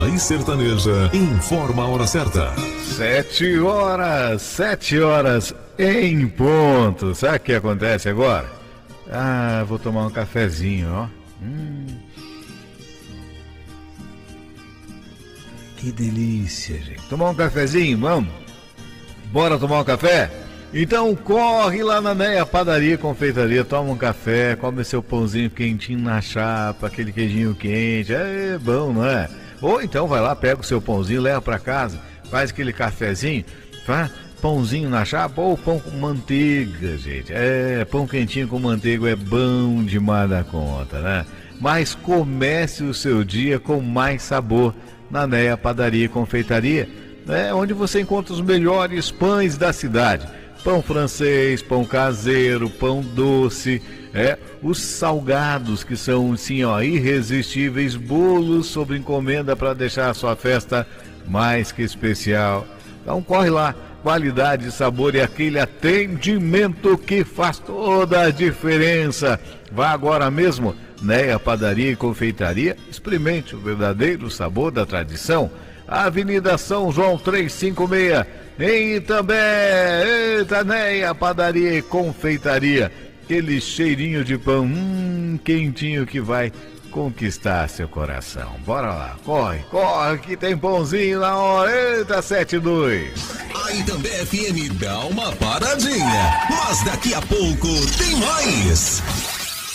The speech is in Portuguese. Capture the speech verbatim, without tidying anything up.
E sertaneja informa a hora certa. Sete horas, sete horas em ponto. Sabe o que acontece agora? Ah, vou tomar um cafezinho, ó. Hum. Que delícia, gente. Tomar um cafezinho, vamos? Bora tomar um café? Então corre lá na Neia Padaria e Confeitaria, toma um café, come seu pãozinho quentinho na chapa, aquele queijinho quente, é bom, não é? Ou então vai lá, pega o seu pãozinho, leva para casa, faz aquele cafezinho, faz pãozinho na chapa ou pão com manteiga, gente. É, pão quentinho com manteiga é bom demais da conta, né? Mas comece o seu dia com mais sabor na Neia Padaria e Confeitaria, né? Onde você encontra os melhores pães da cidade. Pão francês, pão caseiro, pão doce, é, os salgados que são, sim, ó, irresistíveis, bolos sob encomenda para deixar a sua festa mais que especial. Então corre lá, qualidade, sabor e aquele atendimento que faz toda a diferença. Vá agora mesmo, Neia Padaria e Confeitaria, experimente o verdadeiro sabor da tradição. Avenida São João trezentos e cinquenta e seis, em Itambé, eita, Neia Padaria e Confeitaria, aquele cheirinho de pão, hum, quentinho que vai conquistar seu coração. Bora lá, corre, corre, que tem pãozinho na hora, eita, sete e dois. A Itambé F M dá uma paradinha, mas daqui a pouco tem mais.